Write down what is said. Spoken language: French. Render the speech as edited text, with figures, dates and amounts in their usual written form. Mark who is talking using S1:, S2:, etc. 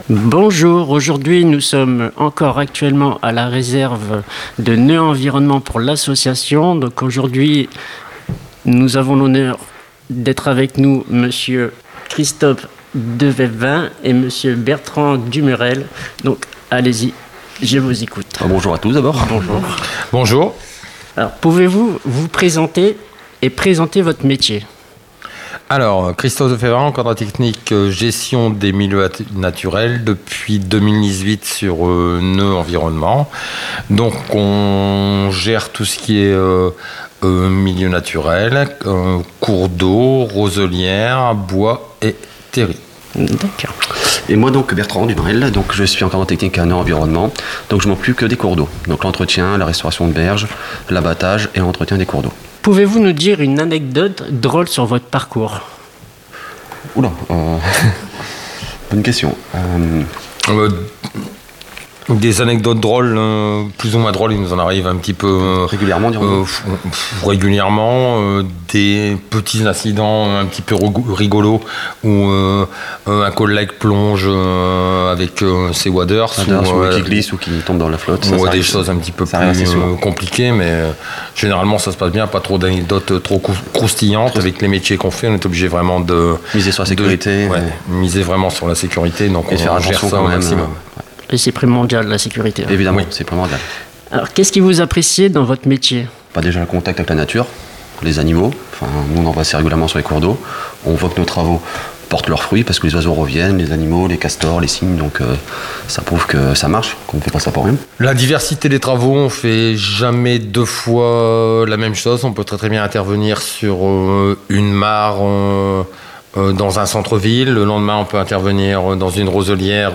S1: Bonjour, aujourd'hui nous sommes encore actuellement à la réserve de Nœud Environnement pour l'association. Donc aujourd'hui nous avons l'honneur d'être avec nous monsieur Christophe Devevin et monsieur Bertrand Dumurel. Donc allez-y, je vous écoute.
S2: Bonjour à tous d'abord.
S1: Bonjour.
S3: Bonjour.
S1: Alors pouvez-vous vous présenter et présenter votre métier ?
S3: Alors, Christophe Devevin, encadreur technique gestion des milieux naturels depuis 2018 sur Nœud Environnement. Donc, on gère tout ce qui est milieu naturel, cours d'eau, roselières, bois et terri.
S1: D'accord.
S2: Et moi donc Bertrand Dumurel, donc je suis encadreur technique à Nœud Environnement. Donc je m'occupe que des cours d'eau. Donc l'entretien, la restauration de berges, l'abattage et l'entretien des cours d'eau.
S1: Pouvez-vous nous dire une anecdote drôle sur votre parcours ?
S2: Oula, bonne question.
S3: Des anecdotes drôles, plus ou moins drôles, il nous en arrive un petit peu
S2: Régulièrement, dirons-nous.
S3: Régulièrement, des petits incidents un petit peu rigolos où un collègue plonge avec ses waders
S2: ou qui glisse ou qui tombe dans la flotte.
S3: Ou des choses un petit peu plus compliquées, mais généralement ça se passe bien, pas trop d'anecdotes trop croustillantes. Avec les métiers qu'on fait, on est obligé vraiment de
S2: miser sur la sécurité.
S3: Miser vraiment sur la sécurité, donc
S2: et
S3: on gère ça au maximum.
S1: Et c'est primordial, la sécurité.
S2: Évidemment, oui. C'est primordial.
S1: Alors, qu'est-ce qui vous appréciez dans votre métier ?
S2: Déjà le contact avec la nature, les animaux. Enfin, nous, on en voit assez régulièrement sur les cours d'eau. On voit que nos travaux portent leurs fruits parce que les oiseaux reviennent, les animaux, les castors, les cygnes. Donc, ça prouve que ça marche, qu'on ne fait pas ça pour rien.
S3: La diversité des travaux, on ne fait jamais deux fois la même chose. On peut très bien intervenir sur une mare dans un centre-ville. Le lendemain, on peut intervenir dans une roselière